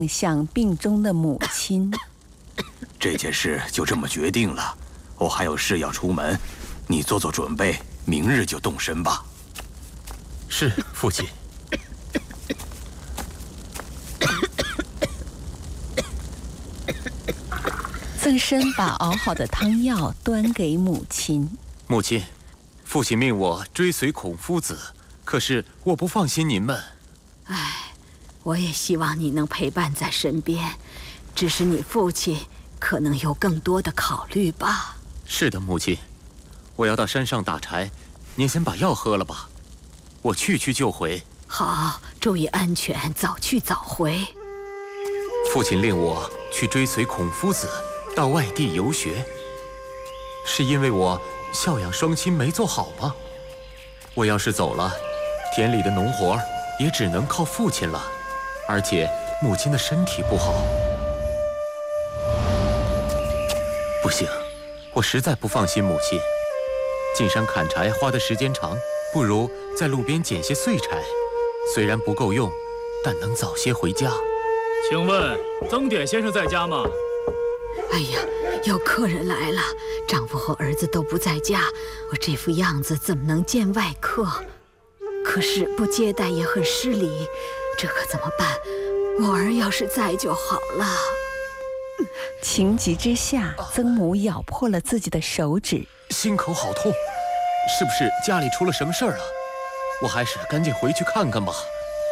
向病中的母亲。 这件事就这么决定了，我还有事要出门，你做做准备，明日就动身吧。 是，父亲。 曾参把熬好的汤药端给母亲。 母亲，父亲命我追随孔夫子，可是我不放心您们。 唉，我也希望你能陪伴在身边，只是你父亲可能有更多的考虑吧。 是的，母亲，我要到山上打柴，您先把药喝了吧，我去就回。 好，注意安全，早去早回。 父亲令我去追随孔夫子到外地游学，是因为我孝养双亲没做好吗？我要是走了，田里的农活也只能靠父亲了，而且母亲的身体不好。不行，我实在不放心母亲。进山砍柴花的时间长，不如在路边捡些碎柴，虽然不够用，但能早些回家。 请问曾点先生在家吗？ 哎呀，有客人来了，丈夫和儿子都不在家，我这副样子怎么能见外客？可是不接待也很失礼，这可怎么办？我儿要是在就好了。 情急之下，曾母咬破了自己的手指， 心口好痛，是不是家里出了什么事儿了？我还是赶紧回去看看吧。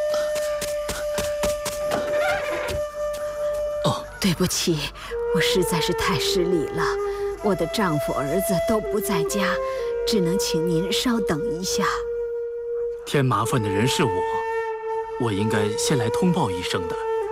对不起，我实在是太失礼了。我的丈夫、儿子都不在家，只能请您稍等一下。 添麻烦的人是我应该先来通报一声的。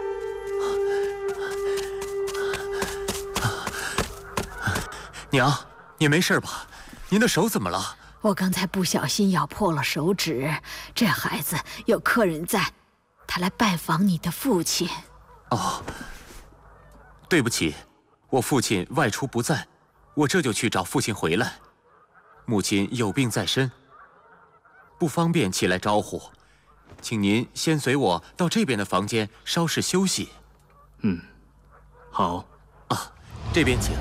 娘，你没事吧？您的手怎么了？ 我刚才不小心咬破了手指。这孩子有客人在，他来拜访你的父亲。 哦，对不起，我父亲外出不在，我这就去找父亲回来。母亲有病在身，不方便起来招呼，请您先随我到这边的房间稍事休息。 好。 啊，这边请。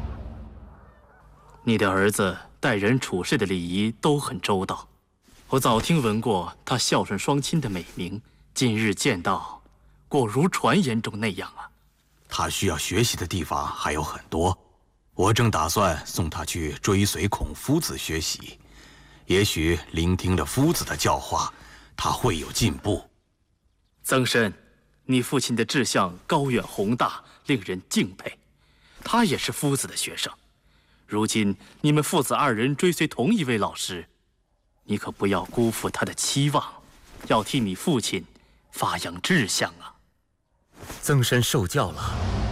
你的儿子待人处事的礼仪都很周到，我早听闻过他孝顺双亲的美名，今日见到，果如传言中那样啊。 他需要学习的地方还有很多，我正打算送他去追随孔夫子学习，也许聆听了夫子的教化，他会有进步。 曾参，你父亲的志向高远宏大，令人敬佩。他也是夫子的学生，如今你们父子二人追随同一位老师，你可不要辜负他的期望，要替你父亲发扬志向啊。 曾参受教了。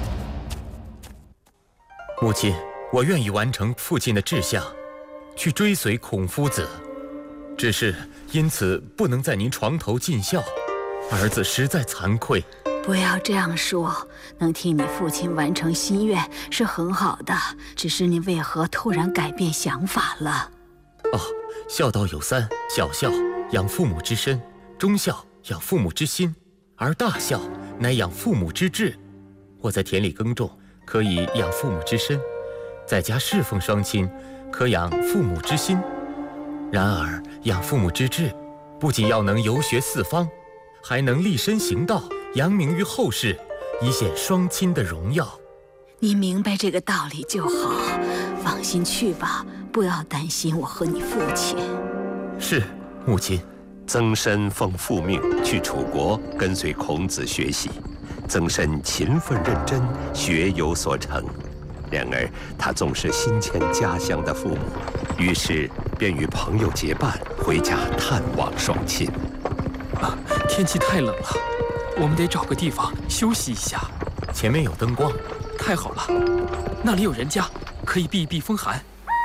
母亲，我愿意完成父亲的志向，去追随孔夫子，只是因此不能在您床头尽孝，儿子实在惭愧。 不要这样说，能替你父亲完成心愿是很好的，只是你为何突然改变想法了？ 哦，孝道有三：小孝养父母之身，中孝养父母之心，而大孝乃养父母之志。我在田里耕种，可以养父母之身；在家侍奉双亲，可养父母之心。然而养父母之志，不仅要能游学四方，还能立身行道，扬名于后世，以显双亲的荣耀。 你明白这个道理就好，放心去吧，不要担心我和你父亲。 是，母亲。 曾参奉父命去楚国跟随孔子学习，曾参勤奋认真，学有所成。然而他总是心牵家乡的父母，于是便与朋友结伴回家探望双亲。 天气太冷了，我们得找个地方休息一下。 前面有灯光。 太好了，那里有人家，可以避一避风寒。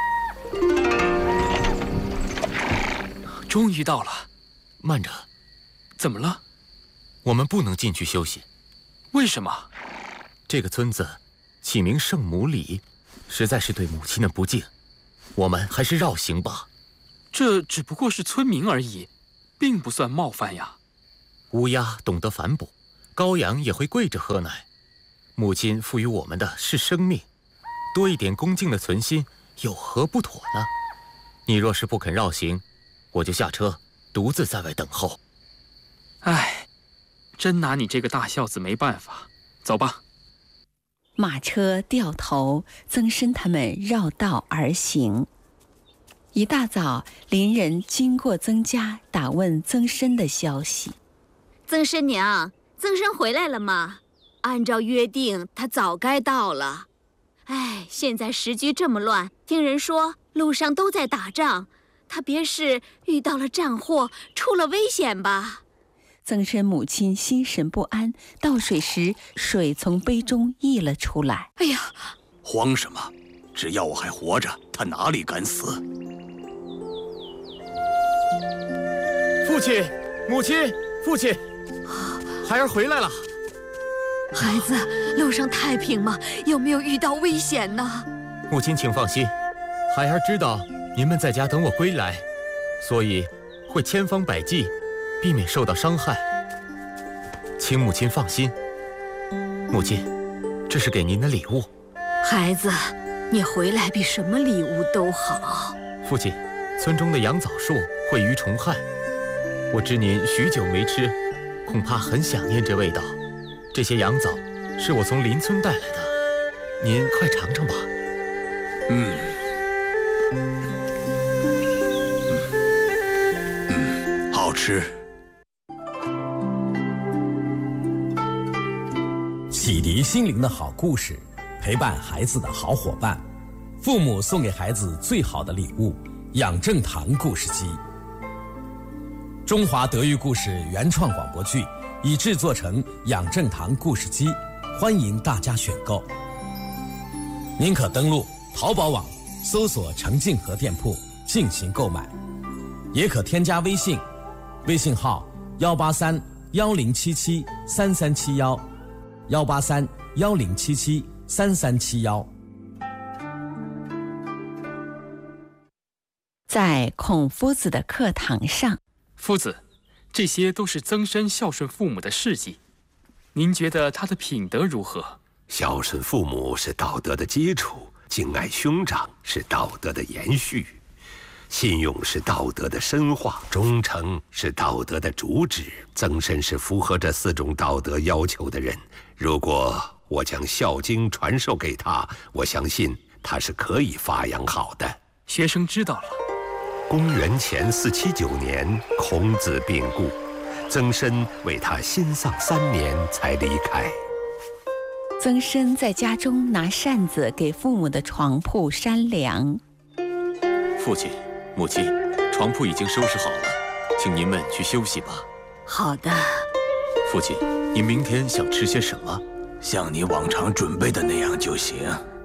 终于到了。 慢着， 怎么了？ 我们不能进去休息。 为什么？ 这个村子起名圣母里，实在是对母亲的不敬，我们还是绕行吧。 这只不过是村民而已，并不算冒犯呀。 乌鸦懂得反哺， 羔羊也会跪着喝奶。母亲赋予我们的是生命，多一点恭敬的存心，有何不妥呢？你若是不肯绕行，我就下车，独自在外等候。 唉，真拿你这个大孝子没办法。走吧。 马车掉头，曾参他们绕道而行。一大早，邻人经过曾家，打问曾参的消息。 曾参娘，曾参回来了吗？按照约定，他早该到了。哎，现在时局这么乱，听人说路上都在打仗，他别是遇到了战祸，出了危险吧？ 曾参母亲心神不安，倒水时水从杯中溢了出来。 哎呀， 慌什么？只要我还活着，他哪里敢死？ 父亲，母亲，父亲，孩儿回来了。 孩子，路上太平吗？有没有遇到危险呢？ 母亲，请放心，孩儿知道您们在家等我归来，所以会千方百计避免受到伤害。请母亲放心。母亲，这是给您的礼物。 孩子，你回来比什么礼物都好。 父亲，村中的羊枣树会于虫害，我知您许久没吃，恐怕很想念这味道。这些羊枣是我从邻村带来的，您快尝尝吧。 好吃。 启迪心灵的好故事，陪伴孩子的好伙伴，父母送给孩子最好的礼物——养正堂故事机。中华德育故事原创广播剧已制作成养正堂故事机，欢迎大家选购。您可登录淘宝网搜索程静和店铺进行购买，也可添加微信，微信号18310773371，18310773371。 在孔夫子的课堂上， 夫子，这些都是曾参孝顺父母的事迹，您觉得他的品德如何？ 孝顺父母是道德的基础，敬爱兄长是道德的延续，信用是道德的深化，忠诚是道德的主旨。曾参是符合这4种道德要求的人。如果我将《孝经》传授给他，我相信他是可以发扬好的。 学生知道了。 公元前479年，孔子病故，曾参为他心丧3年才离开。 曾参在家中拿扇子给父母的床铺扇凉。 父亲、母亲，床铺已经收拾好了，请您们去休息吧。 好的。 父亲，您明天想吃些什么？ 像你往常准备的那样就行。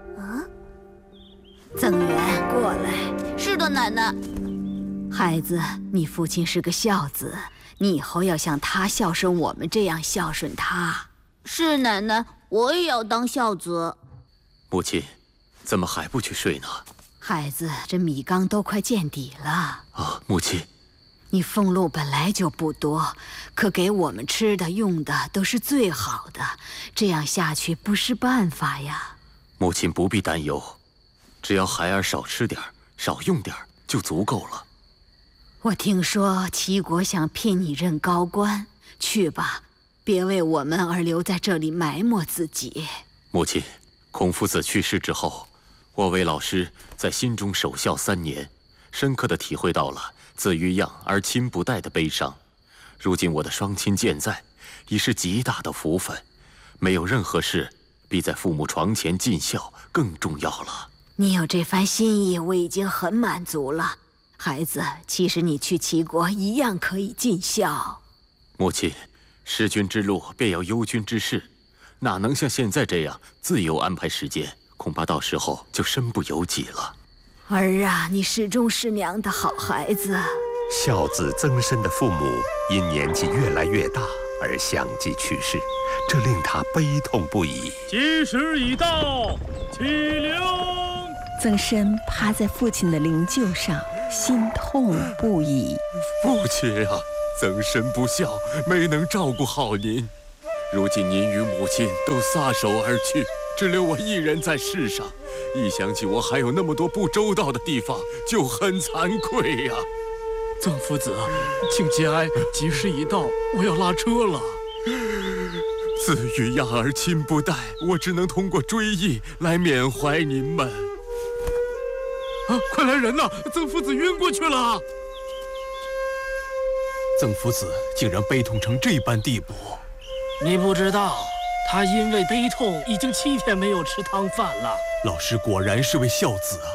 曾源，过来。是的，奶奶。孩子，你父亲是个孝子，你以后要像他孝顺我们这样孝顺他。是奶奶，我也要当孝子。 母亲，怎么还不去睡呢？ 孩子，这米缸都快见底了。 啊，母亲， 你俸禄本来就不多，可给我们吃的用的都是最好的，这样下去不是办法呀。 母亲不必担忧，只要孩儿少吃点儿，少用点儿就足够了。 我听说齐国想聘你任高官，去吧，别为我们而留在这里埋没自己。 母亲，孔夫子去世之后，我为老师在心中守孝3年，深刻地体会到了子欲养而亲不待的悲伤。如今我的双亲健在，已是极大的福分，没有任何事比在父母床前尽孝更重要了。 你有这番心意，我已经很满足了。孩子，其实你去齐国一样可以尽孝。 母亲，弑君之路便要忧君之事，哪能像现在这样自由安排时间？恐怕到时候就身不由己了。 儿啊，你是忠是良的好孩子。 孝子曾参的父母因年纪越来越大而相继去世，这令他悲痛不已。 吉时已到，启灵。 曾参趴在父亲的灵柩上，心痛不已。 父亲啊，曾参不孝，没能照顾好您。 如今您与母亲都撒手而去，只留我一人在世上。一想起我还有那么多不周到的地方，就很惭愧呀。 曾夫子，请节哀，吉时已到，我要拉车了。 子欲养而亲不待，我只能通过追忆来缅怀您们。 啊，快来人呐！曾夫子晕过去了。 曾夫子竟然悲痛成这般地步。 你不知道，他因为悲痛已经7天没有吃汤饭了。 老师果然是位孝子啊。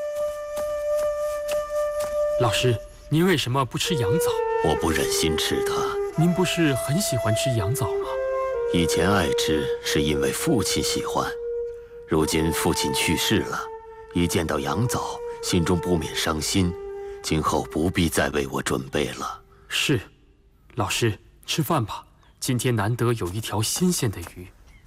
老师，您为什么不吃羊枣？ 我不忍心吃它。 您不是很喜欢吃羊枣吗？ 以前爱吃是因为父亲喜欢，如今父亲去世了，一见到羊枣，心中不免伤心。今后不必再为我准备了。 是，老师，吃饭吧。今天难得有一条新鲜的鱼。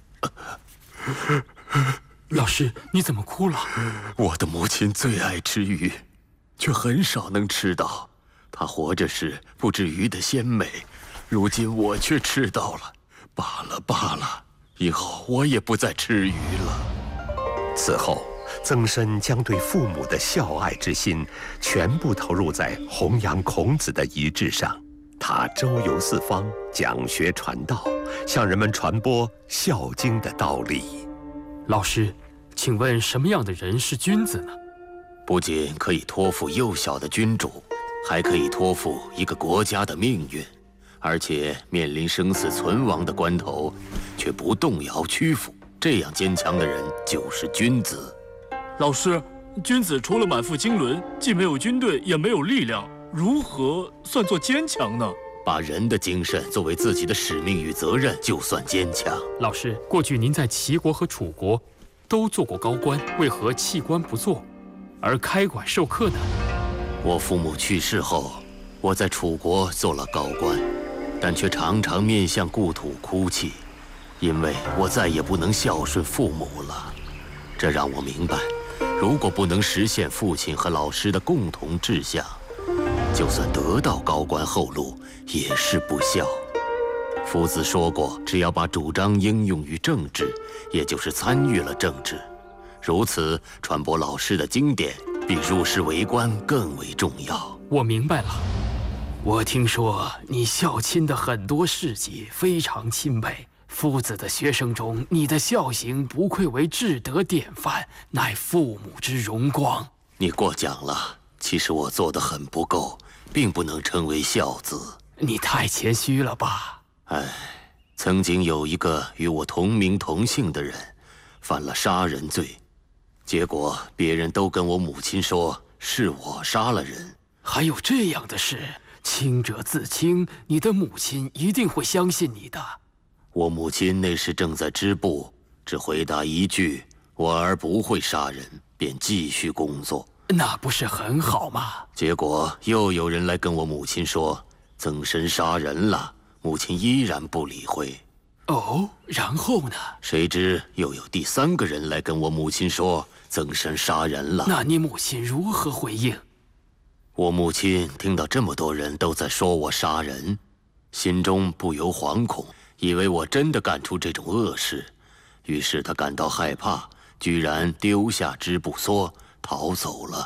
老师，你怎么哭了？ 我的母亲最爱吃鱼，却很少能吃到。她活着时不知鱼的鲜美，如今我却吃到了。罢了罢了，以后我也不再吃鱼了。 此后，曾参将对父母的孝爱之心全部投入在弘扬孔子的遗志上。他周游四方，讲学传道，向人们传播《孝经》的道理。 老师，请问什么样的人是君子呢？ 不仅可以托付幼小的君主，还可以托付一个国家的命运，而且面临生死存亡的关头，却不动摇屈服，这样坚强的人就是君子。 老师，君子除了满腹经纶，既没有军队，也没有力量，如何算作坚强呢？ 把人的精神作为自己的使命与责任，就算坚强。 老师，过去您在齐国和楚国都做过高官，为何弃官不做，而开馆授课呢？ 我父母去世后，我在楚国做了高官，但却常常面向故土哭泣，因为我再也不能孝顺父母了。这让我明白，如果不能实现父亲和老师的共同志向，就算得到高官厚禄，也是不孝。夫子说过，只要把主张应用于政治，也就是参与了政治，如此传播老师的经典，比入仕为官更为重要。 我明白了。我听说你孝亲的很多事迹非常钦佩。夫子的学生中，你的孝行不愧为至德典范，乃父母之荣光。 你过奖了，其实我做得很不够，并不能称为孝子。 你太谦虚了吧？ 哎，曾经有一个与我同名同姓的人，犯了杀人罪，结果别人都跟我母亲说是我杀了人。 还有这样的事？清者自清，你的母亲一定会相信你的。 我母亲那时正在织布，只回答一句“我儿不会杀人”，便继续工作。 那不是很好吗？ 结果又有人来跟我母亲说曾参杀人了，母亲依然不理会。 哦，然后呢？ 谁知又有第3个人来跟我母亲说曾参杀人了。 那你母亲如何回应？ 我母亲听到这么多人都在说我杀人，心中不由惶恐，以为我真的干出这种恶事，于是她感到害怕，居然丢下织布梭逃走了。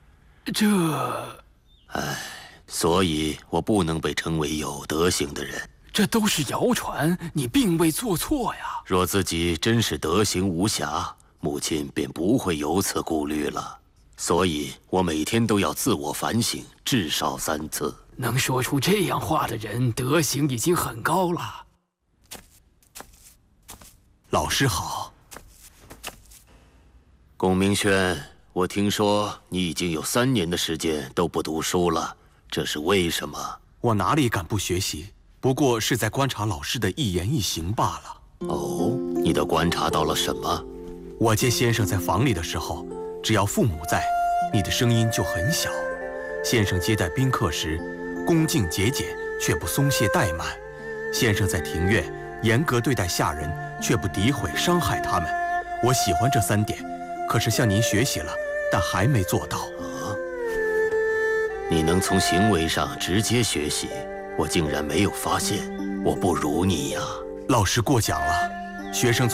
所以我不能被称为有德行的人。 这都是谣传，你并未做错呀。 若自己真是德行无瑕，母亲便不会有此顾虑了。所以我每天都要自我反省，至少3次。 能说出这样话的人，德行已经很高了。 老师好。 龚明轩，我听说你已经有3年的时间都不读书了，这是为什么？ 我哪里敢不学习？不过是在观察老师的一言一行罢了。 哦，你都观察到了什么？ 我见先生在房里的时候，只要父母在，你的声音就很小。先生接待宾客时，恭敬节俭，却不松懈怠慢。先生在庭院严格对待下人，却不诋毁伤害他们。我喜欢这3点，可是向您学习了，但还没做到。 你能从行为上直接学习，我竟然没有发现，我不如你呀。 老师过奖了，学生